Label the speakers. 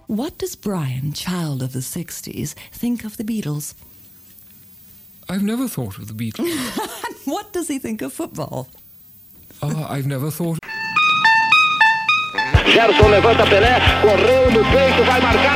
Speaker 1: What does Brian, child of the 60s, think of the Beatles?
Speaker 2: I've never thought of the Beatles.
Speaker 1: And what does he think of football?
Speaker 2: I've never thought...
Speaker 3: Gerson levanta Pelé, correu no peito, vai marcar.